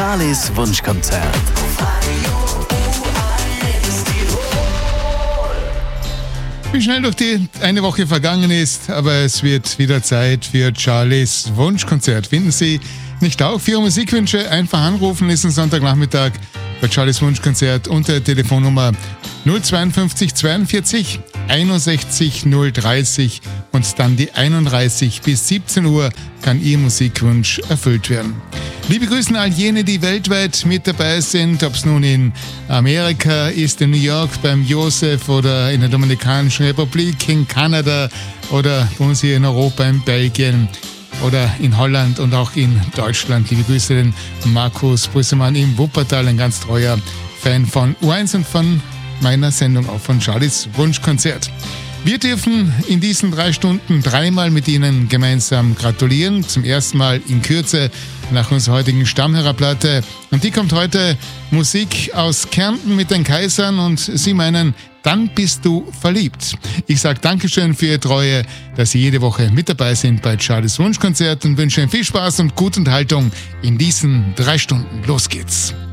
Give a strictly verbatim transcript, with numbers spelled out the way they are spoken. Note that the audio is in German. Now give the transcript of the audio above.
Charlies Wunschkonzert. Wie schnell durch die eine Woche vergangen ist, aber es wird wieder Zeit für Charlies Wunschkonzert. Finden Sie nicht auch für Ihre Musikwünsche? Einfach anrufen, nächsten Sonntagnachmittag bei Charlies Wunschkonzert unter der Telefonnummer null zweiundfünfzig zweiundvierzig einundsechzig null dreißig und dann die einunddreißig bis siebzehn Uhr kann Ihr Musikwunsch erfüllt werden. Liebe Grüße an all jene, die weltweit mit dabei sind, ob es nun in Amerika ist, in New York beim Josef oder in der Dominikanischen Republik, in Kanada oder bei uns hier in Europa, in Belgien oder in Holland und auch in Deutschland. Liebe Grüße den Markus Brüssemann im Wuppertal, ein ganz treuer Fan von U eins und von meiner Sendung, auch von Charlies Wunschkonzert. Wir dürfen in diesen drei Stunden dreimal mit Ihnen gemeinsam gratulieren. Zum ersten Mal in Kürze nach unserer heutigen Stammhörerplatte. Und die kommt heute Musik aus Kärnten mit den Kaisern und Sie meinen, dann bist du verliebt. Ich sage Dankeschön für Ihre Treue, dass Sie jede Woche mit dabei sind bei Charlies Wunschkonzert und wünsche Ihnen viel Spaß und gute Unterhaltung in diesen drei Stunden. Los geht's.